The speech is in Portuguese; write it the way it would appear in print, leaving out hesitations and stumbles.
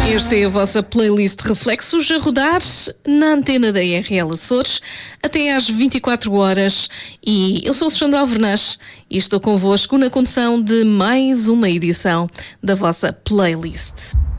Esta é a vossa playlist de reflexos a rodar na antena da RL Açores até às 24 horas. E eu sou Alexandra Alvernaz e estou convosco na condução de mais uma edição da vossa playlist.